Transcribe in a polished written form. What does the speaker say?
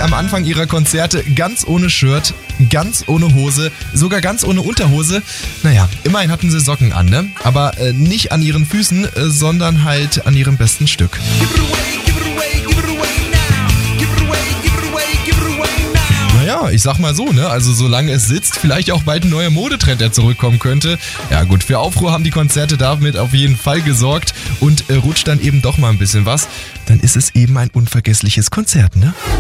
am Anfang ihrer Konzerte ganz ohne Shirt, ganz ohne Hose, sogar ganz ohne Unterhose. Naja, immerhin hatten sie Socken an, ne? Aber nicht an ihren Füßen, sondern halt an ihrem besten Stück. Naja, ich sag mal so, ne? Also solange es sitzt, vielleicht auch bald ein neuer Modetrend, der zurückkommen könnte. Ja gut, für Aufruhr haben die Konzerte damit auf jeden Fall gesorgt und rutscht dann eben doch mal ein bisschen was, dann ist es eben ein unvergessliches Konzert, ne?